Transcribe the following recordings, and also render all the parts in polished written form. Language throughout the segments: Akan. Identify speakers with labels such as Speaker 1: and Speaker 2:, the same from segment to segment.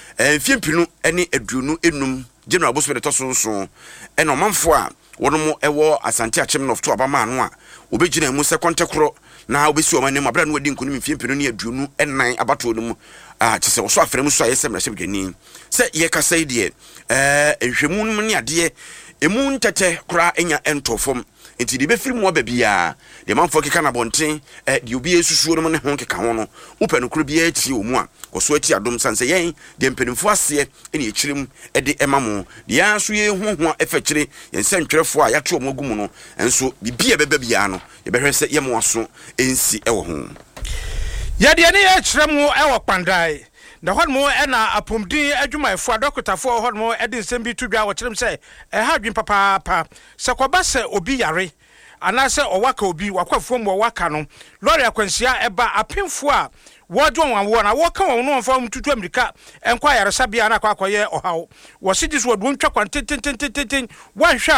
Speaker 1: Fiempinu ene aduonu enum general hospital to so ene omanfo a wono ewo Asante Achim of to abama no a obegina mu second kro na obesi o manem abra no wadi nkonim fiempinu ne aduonu enan abato no mu chese wo so afrem so ayesem na hyebgani se ye kasa ide ehwemu ne ade emu ntete kra enya entofom enti de befiri mu babia de manfo keka na bonten de obi esusuo no ne ho keka ho no upe no kro bia ati omu a koso ati adom sanse yen de mpenimfo ase ene echirim de emamo de yaso ye hoho efekire yensentwerefo a yato omu agumu no enso bibia bebabia no ye behwe se ye moaso ensi ewo ho
Speaker 2: ya de ne ye chiremu ewo pandai na hodmo ena apomdin adwumayefo adokotafo hodmo edin sembi tudwa wo chirem se hadwin papa se koba se obi yare anase owaka obi wakwafo mo waka no lori akwansia eba apemfo a wodwon wanwo na woka won no mfa mtutu amerika enkwa yare sabia na akwakoye ohaw wo sidis wodwon twa kwantententententen wanhwa.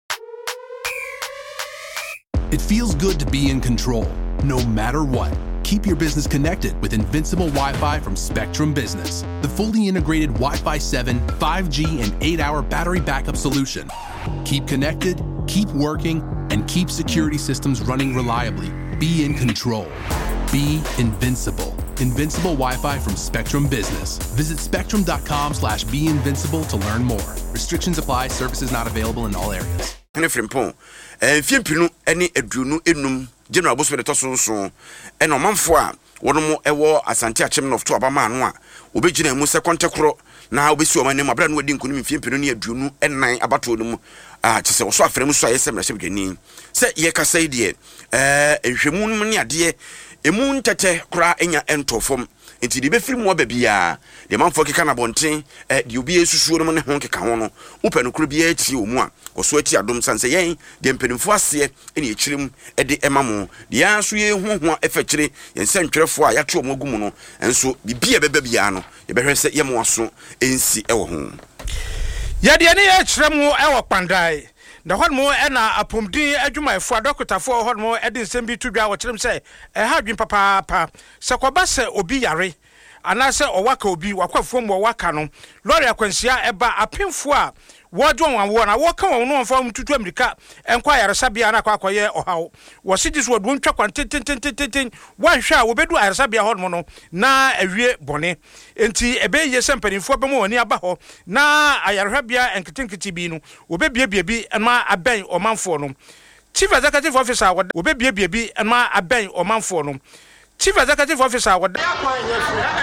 Speaker 3: It feels good to be in control no matter what. Keep your business connected with Invincible Wi-Fi from Spectrum Business, the fully integrated Wi-Fi 7, 5G, and 8-hour battery backup solution. Keep connected, keep working, and keep security systems running reliably. Be in control. Be invincible. Invincible Wi-Fi from Spectrum Business. Visit spectrum.com/beinvincible to learn more. Restrictions apply. Services not available in all areas.
Speaker 1: Fiempinu ene aduonu enum general hospital to so ene omanfo a wono mo ewo Asante Achim of to abama no a obegina mu second kro na obesi o manem abra no wadi nkonim fiempinu ne aduonu enan abato no mu chese wo so afrem so ayesem na hyebgani se ye kasa ide ehwemu ne ade emu ntete kra enya entofom enti de befiri mu babia de manfo keka na bonten de obi esusuo no ne ho keka ho no upe no kro bia ati omu a koso ati adom sanse yen de mpenimfo ase ene echirim de emamo de yaso ye hoho efekire yensentwerefo a yato omu agumu no enso bibia bebabia no ye behwe se ye moaso ensi ewo ho
Speaker 2: ya de ne ye chiremu ewo pandai na hodmo ena apomdin adwumayefo adokotafo hodmo edin sembi tudwa wo chirem se hadwin papa se koba se obi yare anase owaka obi wakwafo mo waka no lori akwansia eba apemfo a wodwon wanwo na woka won no mfa mtutu amerika enkwa yare sabia na akwakoye ohaw wo sidis wodwon twa kwantententententen wanhwa wo bedu yare sabia hodmo no na awie bone enti ebe ye sempanifo be mo woni aba ho na ayarehwa bia enketenketi bi no wo bebie bi ma aben omanfo no chief executive officer wo bebie bi ma aben omanfo no Chief Executive Officer